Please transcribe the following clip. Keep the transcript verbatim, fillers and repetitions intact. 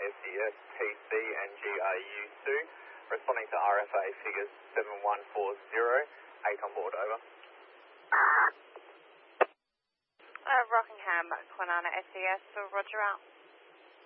S E S, T C and G R U two, responding to R F A figures seven one four zero, eight on board, over. Uh, Rockingham, Kwinana S E S, so roger out.